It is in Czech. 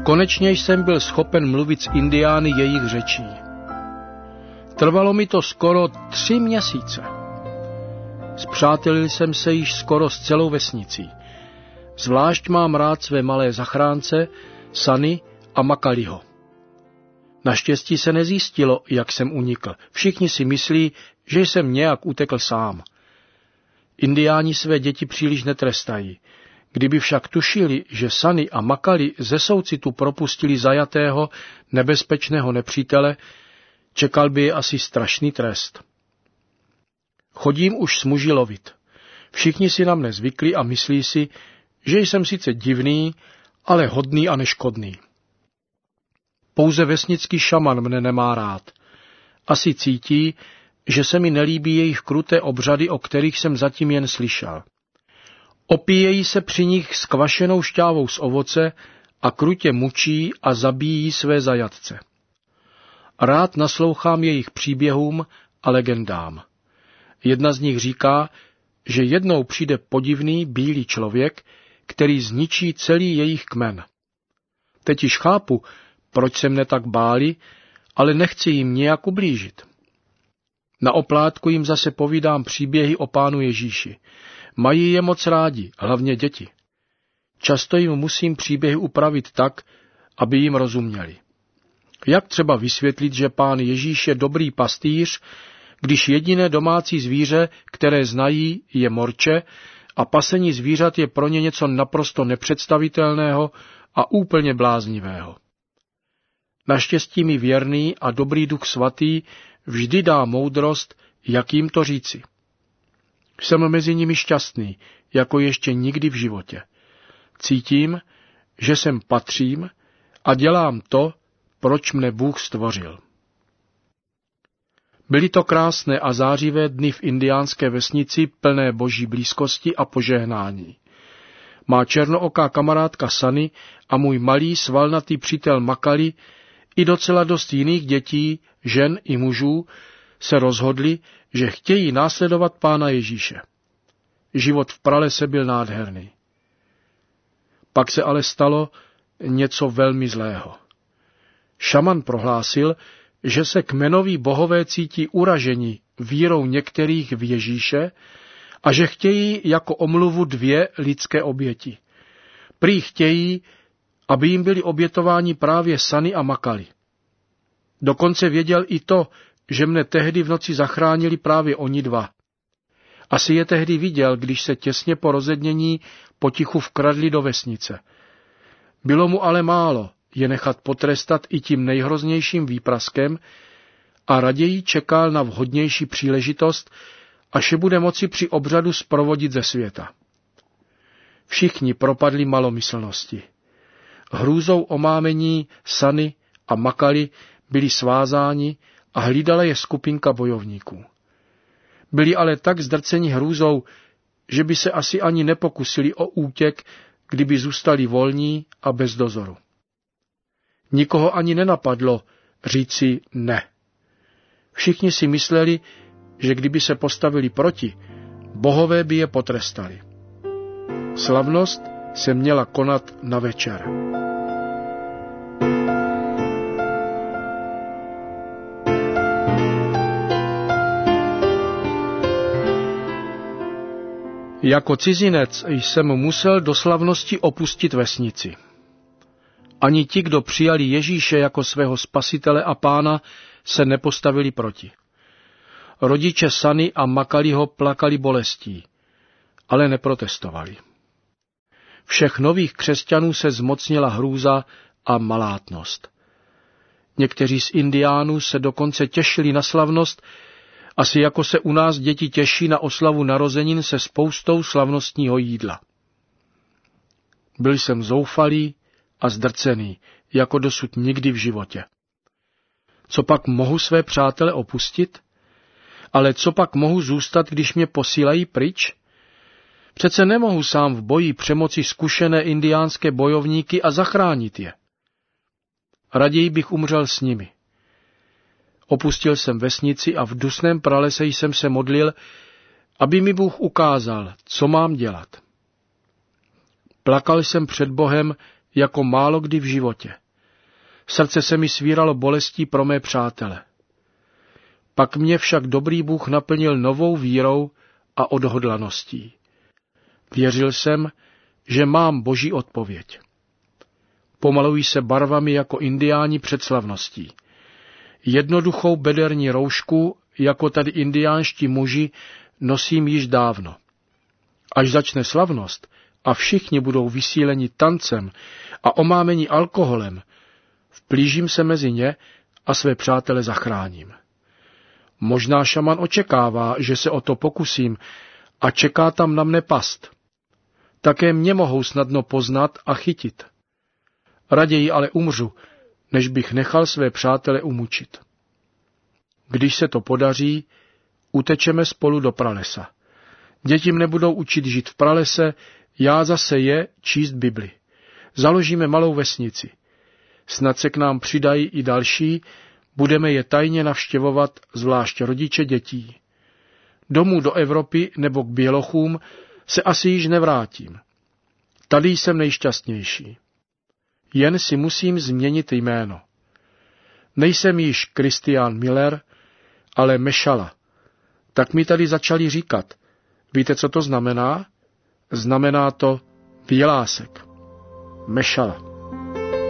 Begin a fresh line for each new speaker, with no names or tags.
Konečně jsem byl schopen mluvit s Indiány jejich řečí. Trvalo mi to skoro 3 měsíce. Spřátelil jsem se již skoro s celou vesnicí. Zvlášť mám rád své malé zachránce, Sunny a Makaliho. Naštěstí se nezjistilo, jak jsem unikl. Všichni si myslí, že jsem nějak utekl sám. Indiáni své děti příliš netrestají. Kdyby však tušili, že Sunny a Makali ze soucitu propustili zajatého, nebezpečného nepřítele, čekal by je asi strašný trest. Chodím už s muži lovit. Všichni si na mne zvykli a myslí si, že jsem sice divný, ale hodný a neškodný. Pouze vesnický šaman mne nemá rád. Asi cítí, že se mi nelíbí jejich kruté obřady, o kterých jsem zatím jen slyšel. Opíjejí se při nich s kvašenou šťávou z ovoce a krutě mučí a zabíjí své zajatce. Rád naslouchám jejich příběhům a legendám. Jedna z nich říká, že jednou přijde podivný bílý člověk, který zničí celý jejich kmen. Teď již chápu, proč se mne tak báli, ale nechci jim nějak ublížit. Na oplátku jim zase povídám příběhy o Pánu Ježíši. Mají je moc rádi, hlavně děti. Často jim musím příběhy upravit tak, aby jim rozuměli. Jak třeba vysvětlit, že Pán Ježíš je dobrý pastýř, když jediné domácí zvíře, které znají, je morče a pasení zvířat je pro ně něco naprosto nepředstavitelného a úplně bláznivého. Naštěstí mi věrný a dobrý Duch Svatý vždy dá moudrost, jak jim to říci. Jsem mezi nimi šťastný, jako ještě nikdy v životě. Cítím, že sem patřím a dělám to, proč mne Bůh stvořil. Byly to krásné a zářivé dny v indiánské vesnici plné boží blízkosti a požehnání. Má černooká kamarádka Sunny a můj malý svalnatý přítel Makali i docela dost jiných dětí, žen i mužů se rozhodli, že chtějí následovat Pána Ježíše. Život v pralese byl nádherný. Pak se ale stalo něco velmi zlého. Šaman prohlásil, že se kmenoví bohové cítí uraženi vírou některých v Ježíše a že chtějí jako omluvu 2 lidské oběti. Prý chtějí, aby jim byli obětováni právě Sunny a Makali. Dokonce věděl i to, že mne tehdy v noci zachránili právě oni 2. Asi je tehdy viděl, když se těsně po rozednění potichu vkradli do vesnice. Bylo mu ale málo je nechat potrestat i tím nejhroznějším výpraskem a raději čekal na vhodnější příležitost, až je bude moci při obřadu zprovodit ze světa. Všichni propadli malomyslnosti. Hrůzou omámení Sunny a Makali byli svázáni a hlídala je skupinka bojovníků. Byli ale tak zdrceni hrůzou, že by se asi ani nepokusili o útěk, kdyby zůstali volní a bez dozoru. Nikoho ani nenapadlo říci ne. Všichni si mysleli, že kdyby se postavili proti, bohové by je potrestali. Slavnost se měla konat na večer. Jako cizinec jsem musel do slavnosti opustit vesnici. Ani ti, kdo přijali Ježíše jako svého spasitele a pána, se nepostavili proti. Rodiče Sunny a Makaliho plakali bolestí, ale neprotestovali. Všech nových křesťanů se zmocnila hrůza a malátnost. Někteří z Indiánů se dokonce těšili na slavnost, asi jako se u nás děti těší na oslavu narozenin se spoustou slavnostního jídla. Byl jsem zoufalý a zdrcený, jako dosud nikdy v životě. Co pak mohu své přátele opustit? Ale co pak mohu zůstat, když mě posílají pryč? Přece nemohu sám v boji přemoci zkušené indiánské bojovníky a zachránit je. Raději bych umřel s nimi. Opustil jsem vesnici a v dusném pralese jsem se modlil, aby mi Bůh ukázal, co mám dělat. Plakal jsem před Bohem jako málo kdy v životě. Srdce se mi svíralo bolestí pro mé přátele. Pak mě však dobrý Bůh naplnil novou vírou a odhodlaností. Věřil jsem, že mám Boží odpověď. Pomalují se barvami jako indiáni před slavností. Jednoduchou bederní roušku, jako tady indiánští muži, nosím již dávno. Až začne slavnost a všichni budou vysíleni tancem a omámeni alkoholem, vplížím se mezi ně a své přátele zachráním. Možná šaman očekává, že se o to pokusím a čeká tam na mne past. Také mě mohou snadno poznat a chytit. Raději ale umřu, než bych nechal své přátele umučit. Když se to podaří, utečeme spolu do pralesa. Děti mne budou učit žít v pralese, já zase je číst Bibli. Založíme malou vesnici. Snad se k nám přidají i další, budeme je tajně navštěvovat, zvlášť rodiče dětí. Domů do Evropy nebo k bělochům se asi již nevrátím. Tady jsem nejšťastnější. Jen si musím změnit jméno. Nejsem již Christian Miller, ale Mešala. Tak mi tady začali říkat. Víte, co to znamená? Znamená to vělásek. Mešala.